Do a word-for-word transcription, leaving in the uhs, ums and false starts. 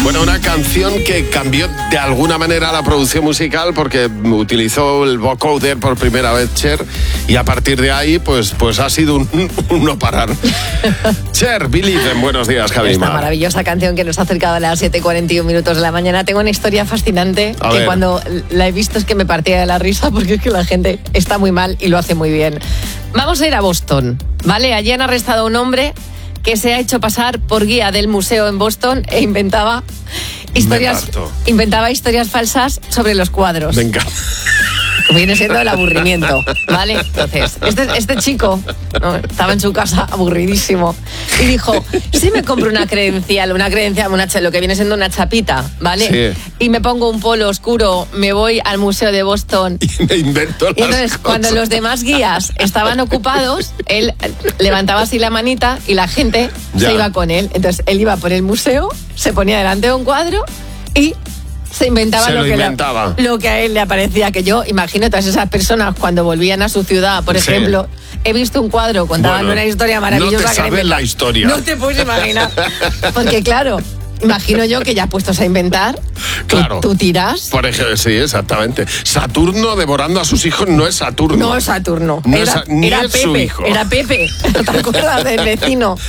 Bueno, una canción que cambió de alguna manera la producción musical porque utilizó el vocoder por primera vez Cher y a partir de ahí pues, pues ha sido un, un no parar. Cher, Believe, en buenos días, Javi. Esta maravillosa canción que nos ha acercado a las siete y cuarenta y un minutos de la mañana. Tengo una historia fascinante A que ver. cuando la he visto es que me partía de la risa porque es que la gente está muy mal y lo hace muy bien. Vamos a ir a Boston, ¿vale? Allí han arrestado a un hombre que se ha hecho pasar por guía del museo en Boston e inventaba historias, inventaba historias falsas sobre los cuadros. Venga. Viene siendo el aburrimiento, ¿vale? Entonces, este, este chico, ¿no?, estaba en su casa aburridísimo y dijo, si me compro una credencial, una credencial, una, lo que viene siendo una chapita, ¿vale? Sí. Y me pongo un polo oscuro, me voy al Museo de Boston. Y me invento las Y entonces, cosas. cuando los demás guías estaban ocupados, él levantaba así la manita y la gente Ya. se iba con él. Entonces, él iba por el museo, se ponía delante de un cuadro y se inventaba, Se lo, lo que inventaba. Le, lo que a él le aparecía. Que yo imagino todas esas personas cuando volvían a su ciudad, por Sí. ejemplo, he visto un cuadro, contaban Bueno, una historia maravillosa. no te que sabes inventa- la historia. No te puedes imaginar. Porque claro, imagino yo que ya puestos a inventar, tú- Claro. tú tiras. Por ejemplo, sí, exactamente. Saturno devorando a sus hijos no es Saturno. No es Saturno, No era, es Sa- ni era es su Pepe, hijo. era Pepe, ¿te acuerdas del vecino?